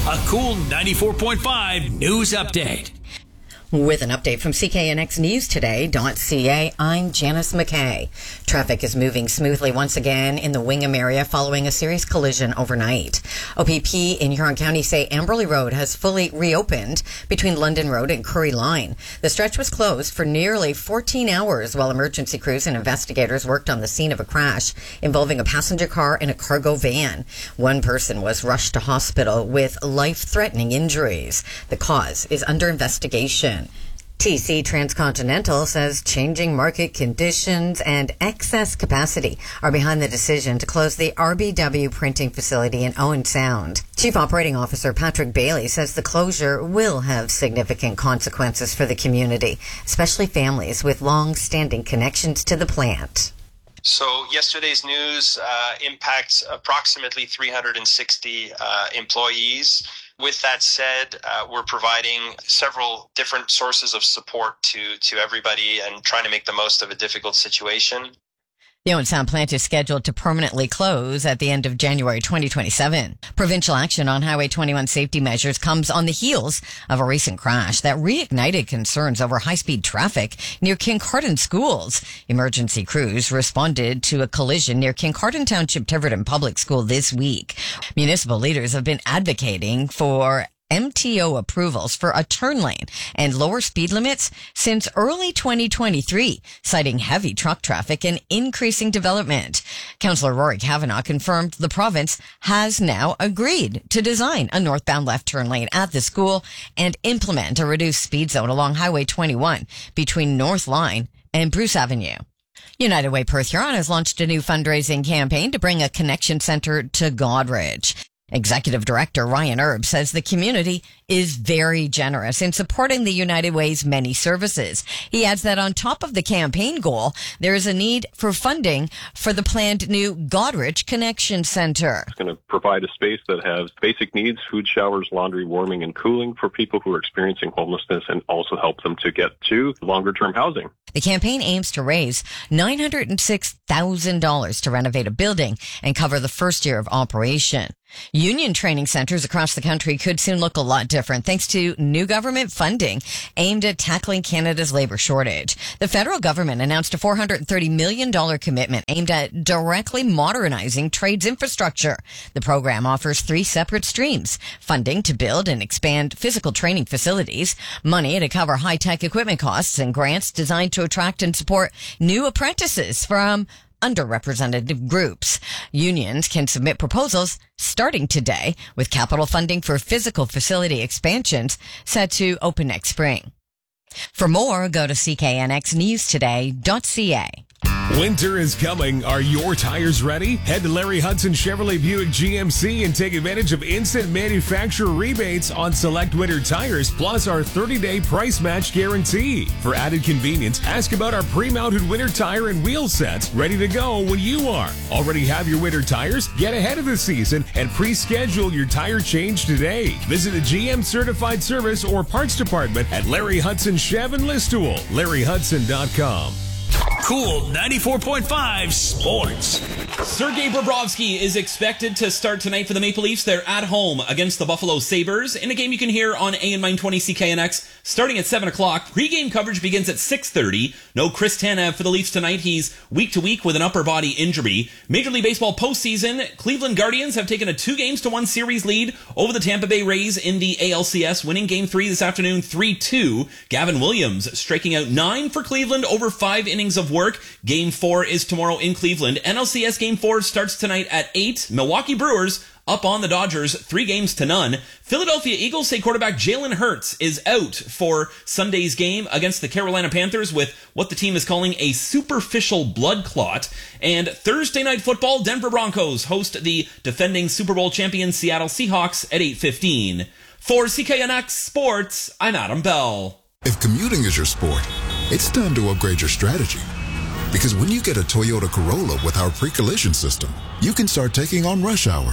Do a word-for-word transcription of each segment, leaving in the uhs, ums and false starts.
A Cool ninety-four point five news update. With an update from C K N X News Today.ca, I'm Janice McKay. Traffic is moving smoothly once again in the Wingham area following a serious collision overnight. O P P in Huron County say Amberley Road has fully reopened between London Road and Curry Line. The stretch was closed for nearly fourteen hours while emergency crews and investigators worked on the scene of a crash involving a passenger car and a cargo van. One person was rushed to hospital with life-threatening injuries. The cause is under investigation. T C Transcontinental says changing market conditions and excess capacity are behind the decision to close the R B W printing facility in Owen Sound. Chief Operating Officer Patrick Bailey says the closure will have significant consequences for the community, especially families with long-standing connections to the plant. So yesterday's news uh, impacts approximately three hundred sixty uh, employees. With that said, uh, we're providing several different sources of support to, to everybody and trying to make the most of a difficult situation. The Owen Sound plant is scheduled to permanently close at the end of January twenty twenty-seven. Provincial action on Highway twenty-one safety measures comes on the heels of a recent crash that reignited concerns over high-speed traffic near Kincardine schools. Emergency crews responded to a collision near Kincardine Township Tiverton Public School this week. Municipal leaders have been advocating for M T O approvals for a turn lane and lower speed limits since early twenty twenty-three, citing heavy truck traffic and increasing development. Councillor Rory Kavanagh confirmed the province has now agreed to design a northbound left turn lane at the school and implement a reduced speed zone along Highway twenty-one between North Line and Bruce Avenue. United Way Perth Huron has launched a new fundraising campaign to bring a connection centre to Godridge. Executive Director Ryan Erb says the community is very generous in supporting the United Way's many services. He adds that on top of the campaign goal, there is a need for funding for the planned new Godridge Connection Centre. It's going to provide a space that has basic needs, food, showers, laundry, warming, and cooling for people who are experiencing homelessness and also help them to get to longer-term housing. The campaign aims to raise nine hundred six thousand dollars to renovate a building and cover the first year of operation. Union training centers across the country could soon look a lot different thanks to new government funding aimed at tackling Canada's labor shortage. The federal government announced a four hundred thirty million dollars commitment aimed at directly modernizing trades infrastructure. The program offers three separate streams: funding to build and expand physical training facilities, money to cover high-tech equipment costs, and grants designed to attract and support new apprentices from underrepresented groups. Unions can submit proposals starting today, with capital funding for physical facility expansions set to open next spring. For more, go to C K N X News Today dot C A. Winter is coming. Are your tires ready? Head to Larry Hudson Chevrolet Buick G M C and take advantage of instant manufacturer rebates on select winter tires, plus our thirty-day price match guarantee. For added convenience, ask about our pre-mounted winter tire and wheel sets ready to go when you are. Already have your winter tires? Get ahead of the season and pre-schedule your tire change today. Visit a G M certified service or parts department at Larry Hudson Chev in Listowel, larry hudson dot com. Cool ninety-four point five Sports. Sergei Bobrovsky is expected to start tonight for the Maple Leafs. They're at home against the Buffalo Sabres in a game you can hear on A N nine twenty C K N X starting at seven o'clock. Pre-game coverage begins at six thirty. No Chris Tanev for the Leafs tonight. He's week to week with an upper body injury. Major League Baseball postseason, Cleveland Guardians have taken a two games to one series lead over the Tampa Bay Rays in the A L C S, winning game three this afternoon three two. Gavin Williams striking out nine for Cleveland over five innings of work. Game four is tomorrow in Cleveland. N L C S Game four starts tonight at eight. Milwaukee Brewers up on the Dodgers, three games to none. Philadelphia Eagles say quarterback Jalen Hurts is out for Sunday's game against the Carolina Panthers with what the team is calling a superficial blood clot. And Thursday Night Football, Denver Broncos host the defending Super Bowl champion Seattle Seahawks at eight fifteen. For C K N X Sports, I'm Adam Bell. If commuting is your sport, it's time to upgrade your strategy. Because when you get a Toyota Corolla with our pre-collision system, you can start taking on rush hour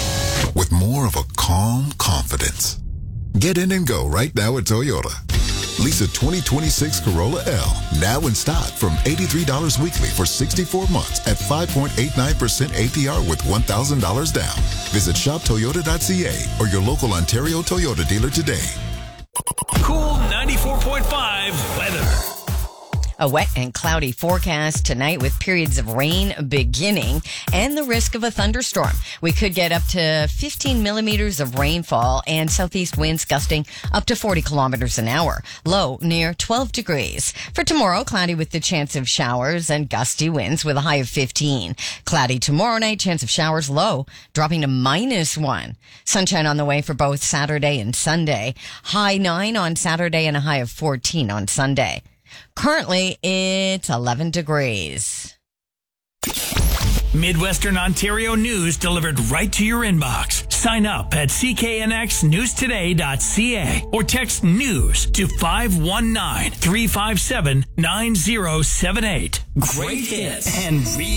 with more of a calm confidence. Get in and go right now at Toyota. Lease a twenty twenty-six Corolla L, now in stock from eighty-three dollars weekly for sixty-four months at five point eight nine percent A P R with one thousand dollars down. Visit shop toyota dot c a or your local Ontario Toyota dealer today. Cool ninety-four point five weather. A wet and cloudy forecast tonight with periods of rain beginning and the risk of a thunderstorm. We could get up to fifteen millimeters of rainfall and southeast winds gusting up to forty kilometers an hour. Low near twelve degrees. For tomorrow, cloudy with the chance of showers and gusty winds with a high of fifteen. Cloudy tomorrow night, chance of showers low, dropping to minus one. Sunshine on the way for both Saturday and Sunday. High nine on Saturday and a high of fourteen on Sunday. Currently, it's eleven degrees. Midwestern Ontario news delivered right to your inbox. Sign up at c k n x news today dot c a or text news to five one nine, three five seven, nine zero seven eight. Great hits and re-